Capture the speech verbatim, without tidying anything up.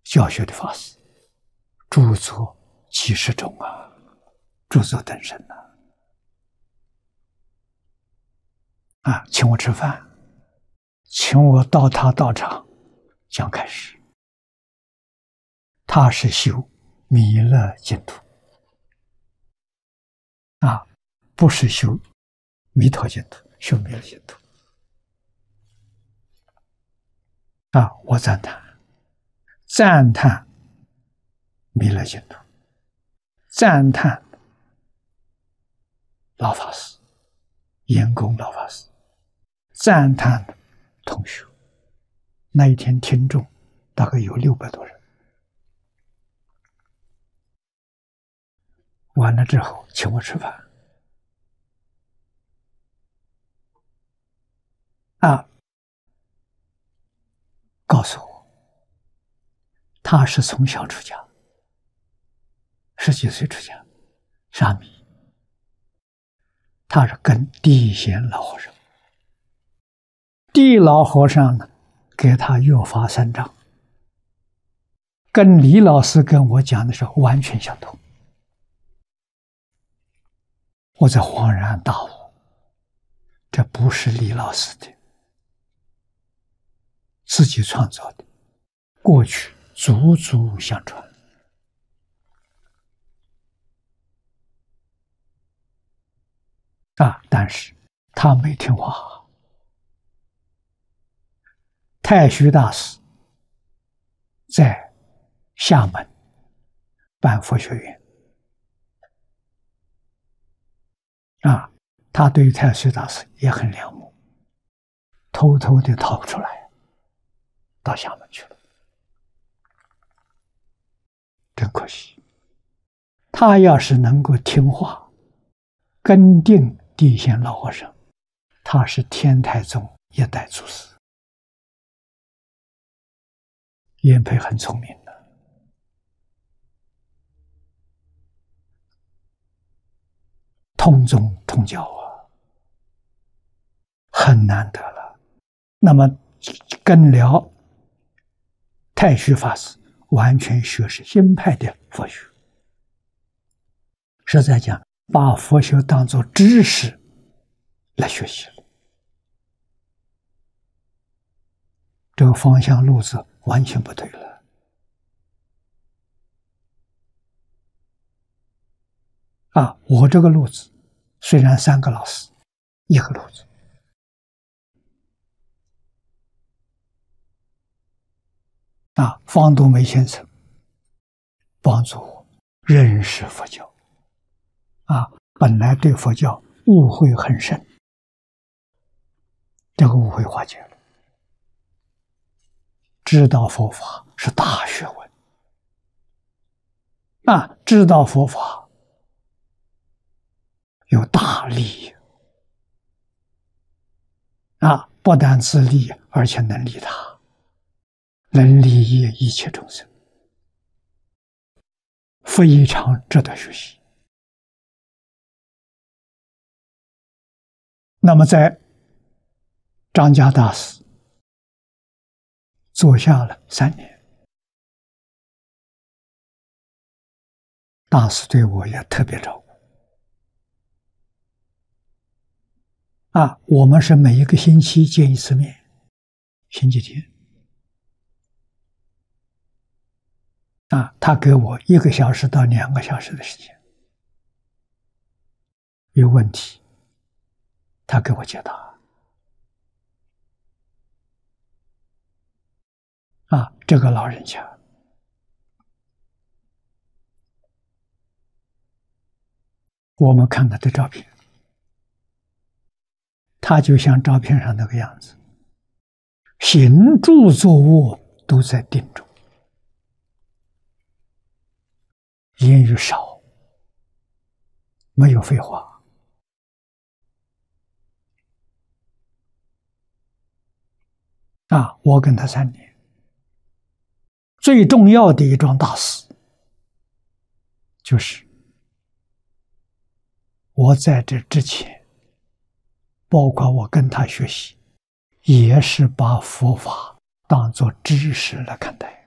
教学的法师，著作几十种啊，著作等身呐。啊，请我吃饭，请我到他道场讲开示。他是修弥勒净土啊，不是修弥陀净土，修弥勒净土啊，我赞叹，赞叹弥勒净土，赞叹老法师严公老法师，赞叹同学。那一天听众大概有六百多人。完了之后请我吃饭啊，告诉我他是从小出家，十几岁出家，沙弥。他是跟地贤老和尚，地老和尚呢给他约法三章，跟李老师跟我讲的时候完全相同。我才恍然大悟，这不是李老师的，自己创造的，过去祖祖相传。啊！但是他没听话。太虚大师在厦门办佛学院，啊，他对太虚大师也很仰慕，偷偷的逃出来，到厦门去了，真可惜。他要是能够听话，跟定地贤老和尚，他是天台宗一代祖师。颜培很聪明的，通宗通教啊，很难得了。那么跟了太虚法师，完全学是新派的佛学，实在讲，把佛学当作知识来学习了，这个方向路子完全不对了。啊，我这个路子虽然三个老师，一个路子，啊，方东梅先生帮助我认识佛教。啊，本来对佛教误会很深，这个误会化解了。知道佛法是大学问，啊，知道佛法有大利益，啊，不但自利，而且能利他，能利益一切众生，非常值得学习。那么在张家大师坐下了三年，大师对我也特别照顾。啊，我们是每一个星期见一次面，星期天。啊，他给我一个小时到两个小时的时间，有问题他给我解答。啊，这个老人家我们看他的照片，他就像照片上那个样子，行住坐卧都在定中，言语少，没有废话。啊，我跟他三年，最重要的一桩大事，就是我在这之前，包括我跟他学习，也是把佛法当作知识来看待。